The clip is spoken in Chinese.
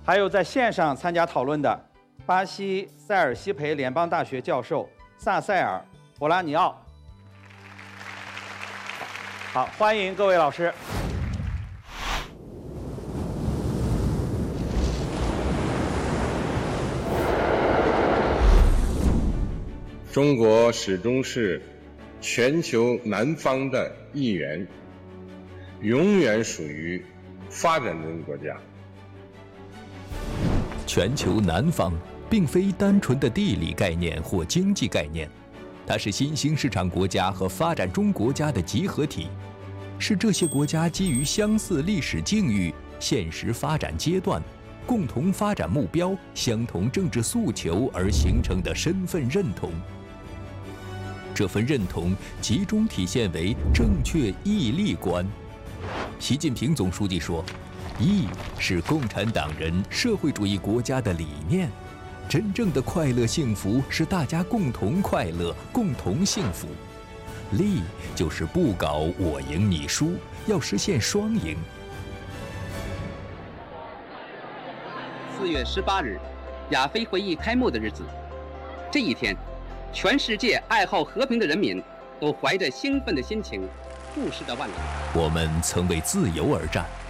还有在线上参加讨论的巴西塞尔西培联邦大学教授萨塞尔·博拉尼奥。好，欢迎各位老师。 中国始终是全球南方的一员，永远属于发展中国家。 全球南方并非单纯的地理概念或经济概念，它是新兴市场国家和发展中国家的集合体，是这些国家基于相似历史境遇、现实发展阶段、共同发展目标、相同政治诉求而形成的身份认同。这份认同集中体现为正确义利观。习近平总书记说，义是共产党人社会主义国家的理念，真正的快乐幸福是大家共同快乐、共同幸福。利就是不搞我赢你输，要实现双赢。 4月18日，亚非会议开幕的日子，这一天，全世界爱好和平的人民都怀着兴奋的心情，注视着万里。 我们曾为自由而战。